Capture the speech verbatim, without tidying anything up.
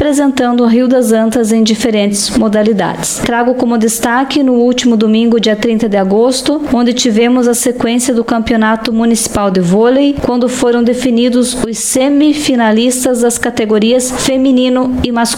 representando o Rio das Antas em diferentes modalidades. Trago como destaque no último domingo, dia trinta de agosto, onde tivemos a sequência do Campeonato Municipal de Vôlei, quando foram definidos os semifinalistas das categorias feminino e masculino.